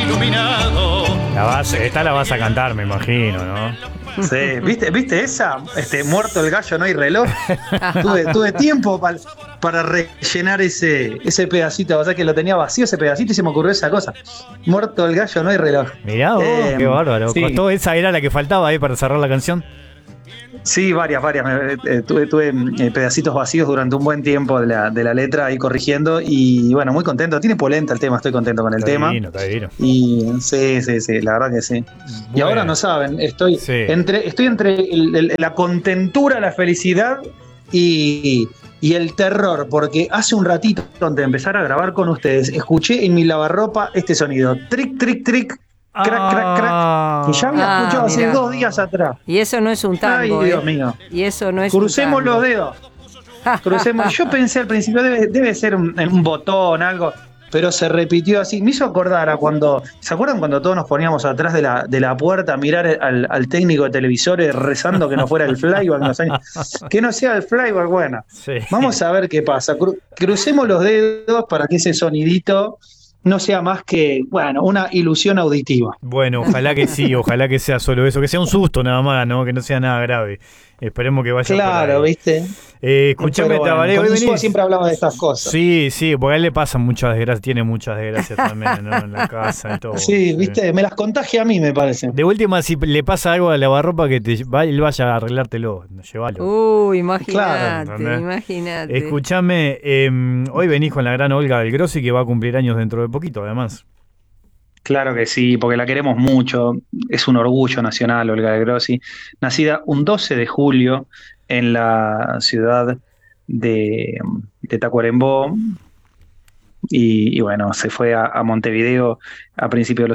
Esta la vas a cantar, me imagino, ¿no? Sí, ¿viste esa? Muerto el gallo, no hay reloj. Tuve tiempo para rellenar ese pedacito. O sea que lo tenía vacío ese pedacito y se me ocurrió esa cosa. Muerto el gallo, no hay reloj. Mirá vos, qué bárbaro. Sí. ¿Costó esa era la que faltaba ahí para cerrar la canción? Sí, varias. Tuve pedacitos vacíos durante un buen tiempo de la letra ahí corrigiendo y bueno, muy contento. Tiene polenta el tema, estoy contento con el tema. Está divino. Y sí, la verdad que sí. Bueno. Y ahora no saben, estoy entre la contentura, la felicidad y el terror, porque hace un ratito antes de empezar a grabar con ustedes, escuché en mi lavarropa este sonido, tric, tric, tric. Crack, crack, crack, que ya había escuchado hace 2 días atrás. Y eso no es un tango. Ay, Dios mío. Y eso no es Crucemos un tango. los dedos. Yo pensé al principio, debe ser un botón, algo, pero se repitió así. Me hizo acordar a cuando, ¿se acuerdan cuando todos nos poníamos atrás de la puerta a mirar al técnico de televisores rezando que no fuera el flyback? Que no sea el flyback, bueno. Sí. Vamos a ver qué pasa. Crucemos los dedos para que ese sonidito no sea más que, bueno, una ilusión auditiva. Bueno, ojalá que sí, ojalá que sea solo eso, que sea un susto nada más, ¿no? Que no sea nada grave. Esperemos que vaya claro, por ahí. ¿viste? Escuchame, Tabaré, hoy venís. Siempre hablamos de estas cosas. Sí, porque a él le pasan muchas desgracias, tiene muchas desgracias también, ¿no? En la casa y todo. Sí, ¿viste? Me las contagia a mí, me parece. De última, si le pasa algo a lavarropa, que él vaya a arreglártelo, llévalo. Imagínate, claro, imagínate. Escuchame, hoy venís con la gran Olga del Grossi, que va a cumplir años dentro de poquito, además. Claro que sí, porque la queremos mucho. Es un orgullo nacional, Olga del Grossi. Nacida un 12 de julio en la ciudad de Tacuarembó. Y bueno, se fue a Montevideo a principios